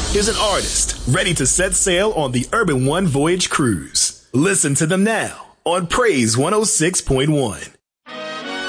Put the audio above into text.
is an artist ready to set sail on the Urban One Voyage cruise. Listen to them now on Praise 106.1.